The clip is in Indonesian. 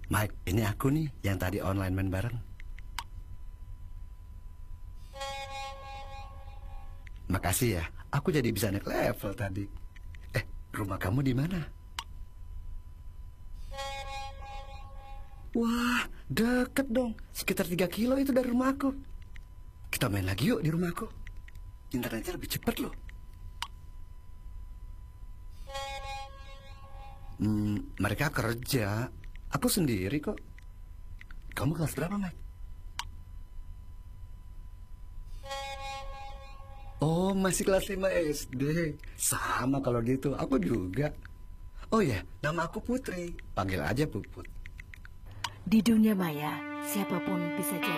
Mike, ini aku nih yang tadi online main bareng. Makasih ya, aku jadi bisa naik level tadi. Rumah kamu di mana? Wah, deket dong. Sekitar 3 kilo itu dari rumahku. Kita main lagi yuk di rumahku. Internetnya lebih cepat loh. Mereka kerja. Aku sendiri kok. Kamu kelas berapa, Mike? Oh, masih kelas 5 SD. Sama kalau gitu, aku juga. Oh ya, nama aku Putri. Panggil aja Puput. Di dunia maya, siapapun bisa jadi